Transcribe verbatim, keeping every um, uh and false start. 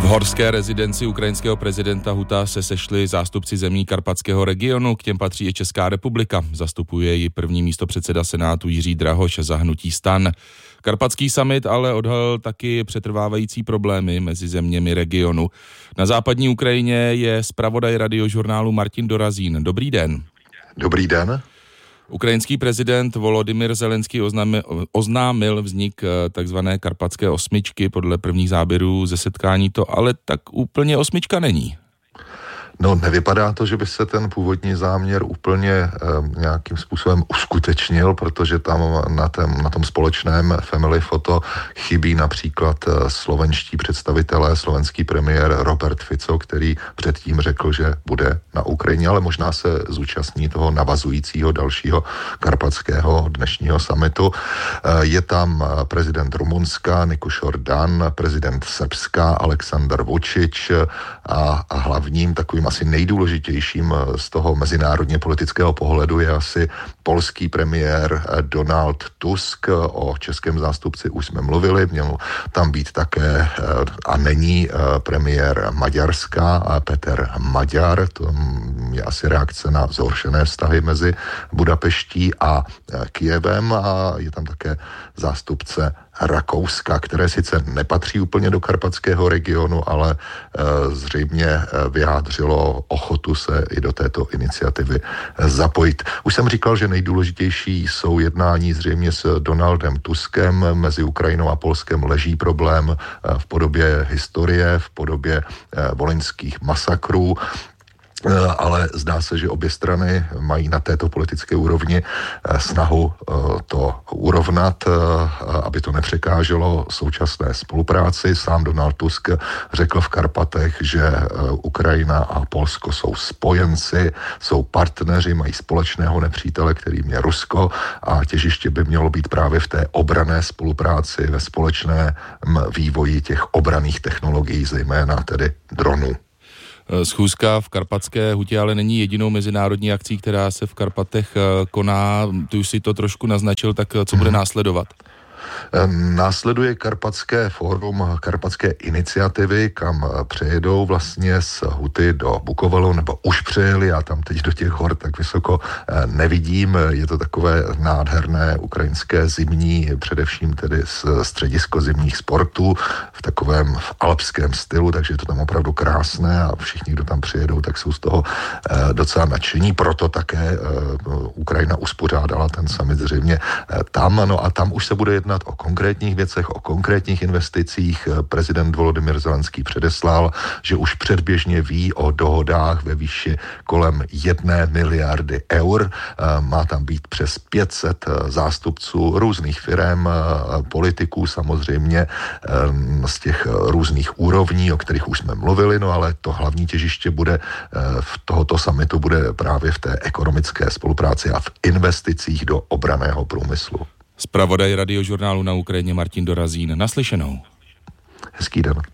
V horské rezidenci ukrajinského prezidenta Huta se sešli zástupci zemí karpatského regionu, k těm patří i Česká republika. Zastupuje ji první místopředseda Senátu Jiří Drahoš za hnutí STAN. Karpatský summit ale odhalil taky přetrvávající problémy mezi zeměmi regionu. Na západní Ukrajině je zpravodaj radiožurnálu Martin Dorazín. Dobrý den. Dobrý den. Ukrajinský prezident Volodymyr Zelenský oznámil, oznámil vznik takzvané karpatské osmičky. Podle prvních záběrů ze setkání to ale tak úplně osmička není. No, nevypadá to, že by se ten původní záměr úplně e, nějakým způsobem uskutečnil, protože tam na, tém, na tom společném family photo chybí například e, slovenští představitelé, slovenský premiér Robert Fico, který předtím řekl, že bude na Ukrajině, ale možná se zúčastní toho navazujícího dalšího karpatského dnešního summitu. E, je tam prezident Rumunska Nikošor Dan, prezident Srbska Aleksandar Vučić a, a hlavním takovým asi nejdůležitějším z toho mezinárodně politického pohledu je asi polský premiér Donald Tusk. O českém zástupci už jsme mluvili, měl tam být také a není premiér Maďarska Peter Maďar. To je asi reakce na zhoršené vztahy mezi Budapeští a Kyjevem a je tam také zástupce Rakouska, které sice nepatří úplně do karpatského regionu, ale e, zřejmě vyjádřilo ochotu se i do této iniciativy zapojit. Už jsem říkal, že nejdůležitější jsou jednání zřejmě s Donaldem Tuskem. Mezi Ukrajinou a Polskem leží problém v podobě historie, v podobě e, volyňských masakrů. Ale zdá se, že obě strany mají na této politické úrovni snahu to urovnat, aby to nepřekáželo současné spolupráci. Sám Donald Tusk řekl v Karpatech, že Ukrajina a Polsko jsou spojenci, jsou partneři, mají společného nepřítele, kterým je Rusko a těžiště by mělo být právě v té obranné spolupráci, ve společném vývoji těch obranných technologií, zejména tedy dronů. Schůzka v Karpatské hutě ale není jedinou mezinárodní akcí, která se v Karpatech koná. Ty už si to trošku naznačil, tak co bude následovat? Následuje Karpatské fórum, Karpatské iniciativy, kam přejedou vlastně z Huty do Bukovalu, nebo už přejeli, já tam teď do těch hor tak vysoko nevidím. Je to takové nádherné ukrajinské zimní, především tedy středisko zimních sportů v takovém v alpském stylu, takže je to tam opravdu krásné a všichni, kdo tam přijedou, tak jsou z toho docela nadšení. Proto také Ukrajina uspořádala ten summit zřejmě tam, no a tam už se bude jednat o konkrétních věcech, o konkrétních investicích. Prezident Volodymyr Zelenský předeslal, že už předběžně ví o dohodách ve výši kolem jedné miliardy eur. Má tam být přes pět set zástupců různých firem, politiků samozřejmě z těch různých úrovní, o kterých už jsme mluvili, no ale to hlavní těžiště bude v tohoto summitu bude právě v té ekonomické spolupráci a v investicích do obranného průmyslu. Zpravodaj radiožurnálu na Ukrajině Martin Dorazín. Naslyšenou. Hezký den.